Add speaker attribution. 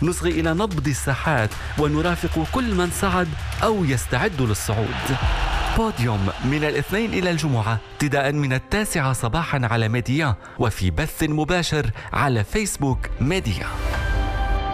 Speaker 1: نصغي إلى نبض الساحات ونرافق كل من صعد أو يستعد للصعود. بوديوم من الاثنين إلى الجمعة ابتداء من 9 صباحا على ميديا، وفي بث مباشر على فيسبوك ميديا.